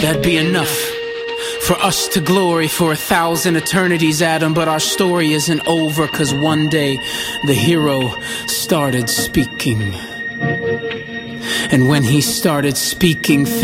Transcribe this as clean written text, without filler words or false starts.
That'd be enough for us to glory for 1,000 eternities, Adam. But our story isn't over, 'cause one day the hero started speaking. And when he started speaking,